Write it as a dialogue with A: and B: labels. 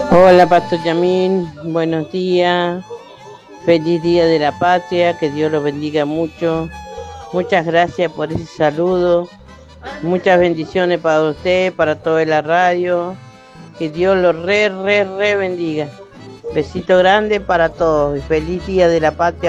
A: Hola, Pastor Yamil, buenos días, feliz Día de la Patria, que Dios los bendiga mucho. Muchas gracias por ese saludo, muchas bendiciones para usted, para toda la radio, que Dios los re bendiga. Besito grande para todos y feliz Día de la Patria.